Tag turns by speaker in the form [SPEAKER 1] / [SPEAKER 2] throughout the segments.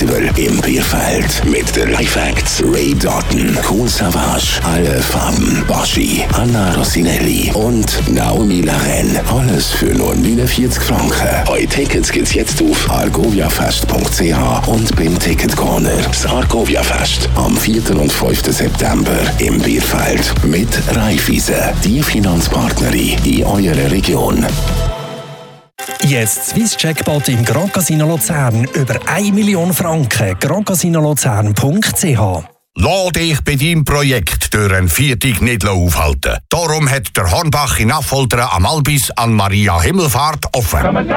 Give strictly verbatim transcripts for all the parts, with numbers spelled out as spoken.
[SPEAKER 1] Festival im Bierfeld. Mit den Live-Acts Ray Doughton, Kool Savas, Alle Farben, Baschi, Anna Rossinelli und Naomi Laren. Alles für nur neunundvierzig Franken. Eure Tickets gibt's jetzt auf argoviafest punkt c h und beim Ticket Corner. Das Argovia Fest am vierten und fünften September im Bierfeld mit Raiffeisen, die Finanzpartnerin in eurer Region.
[SPEAKER 2] Jetzt Swiss Jackpot im Grand Casino Luzern über eine Million Franken. grand casino luzern punkt c h.
[SPEAKER 3] Lass dich bei deinem Projekt durch einen Viertag nicht aufhalten. Darum hat der Hornbach in Affoltern am Albis an Maria Himmelfahrt offen.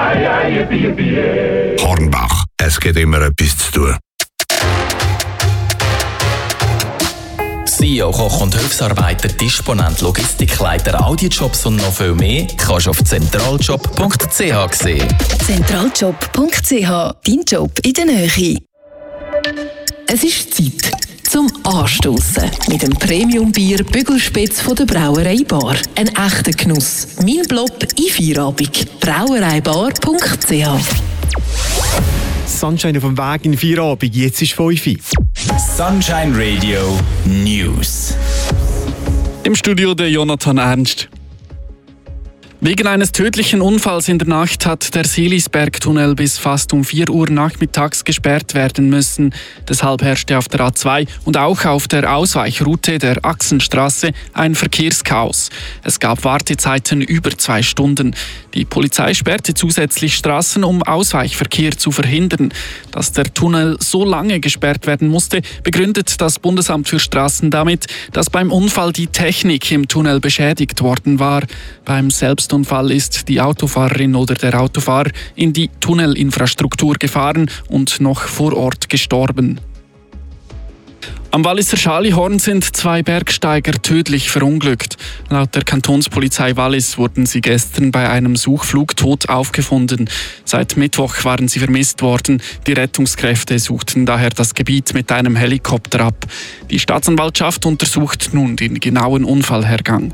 [SPEAKER 3] Hornbach, es gibt immer etwas zu tun.
[SPEAKER 4] C E O, Koch und Hilfsarbeiter, Disponent, Logistikleiter, Audiojobs und noch viel mehr kannst du auf zentraljob punkt c h sehen.
[SPEAKER 5] zentraljob punkt c h, dein Job in der Nähe. Es ist Zeit zum Anstossen mit dem Premium-Bier Bügelspitz von der Brauerei Bar. Ein echter Genuss. Mein Blob in Feierabend. brauereibar punkt c h.
[SPEAKER 6] Sunshine auf dem Weg in Feierabend. Jetzt ist fünf Uhr.
[SPEAKER 7] Sunshine Radio News.
[SPEAKER 8] Im Studio der Jonathan Ernst. Wegen eines tödlichen Unfalls in der Nacht hat der Silisberg-Tunnel bis fast um vier Uhr nachmittags gesperrt werden müssen. Deshalb herrschte auf der A zwei und auch auf der Ausweichroute der Achsenstraße ein Verkehrschaos. Es gab Wartezeiten über zwei Stunden. Die Polizei sperrte zusätzlich Straßen, um Ausweichverkehr zu verhindern. Dass der Tunnel so lange gesperrt werden musste, begründet das Bundesamt für Straßen damit, dass beim Unfall die Technik im Tunnel beschädigt worden war. Beim Selbstunfall ist die Autofahrerin oder der Autofahrer in die Tunnelinfrastruktur gefahren und noch vor Ort gestorben. Am Walliser Schalihorn sind zwei Bergsteiger tödlich verunglückt. Laut der Kantonspolizei Wallis wurden sie gestern bei einem Suchflug tot aufgefunden. Seit Mittwoch waren sie vermisst worden. Die Rettungskräfte suchten daher das Gebiet mit einem Helikopter ab. Die Staatsanwaltschaft untersucht nun den genauen Unfallhergang.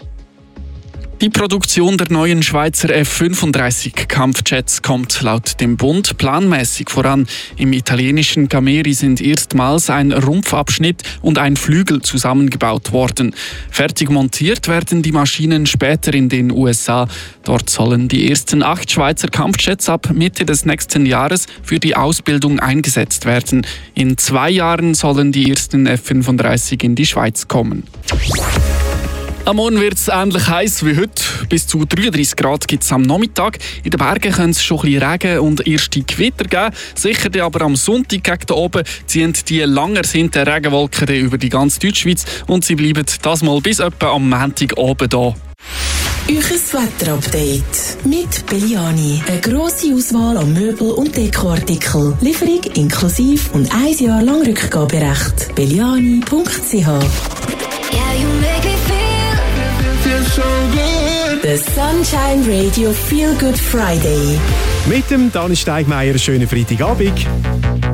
[SPEAKER 8] Die Produktion der neuen Schweizer F fünfunddreißig Kampfjets kommt laut dem Bund planmäßig voran. Im italienischen Cameri sind erstmals ein Rumpfabschnitt und ein Flügel zusammengebaut worden. Fertig montiert werden die Maschinen später in den U S A. Dort sollen die ersten acht Schweizer Kampfjets ab Mitte des nächsten Jahres für die Ausbildung eingesetzt werden. In zwei Jahren sollen die ersten F fünfunddreißig in die Schweiz kommen. Am Morgen wird es ähnlich heiß wie heute. Bis zu dreiunddreißig Grad gibt es am Nachmittag. In den Bergen können es schon ein bisschen Regen und erste Gewitter geben. Sicher aber am Sonntag gegen da oben ziehen die lang ersehnten Regenwolken über die ganze Deutschschweiz und sie bleiben das mal bis etwa am Montag oben da.
[SPEAKER 5] Euches Wetterupdate mit Belliani. Eine grosse Auswahl an Möbel- und Dekoartikeln. Lieferung inklusive und ein Jahr lang Rückgaberecht. belliani punkt c h. The Sunshine Radio Feel Good Friday.
[SPEAKER 6] Mit dem Dani Steigmeier einen schönen Freitagabend.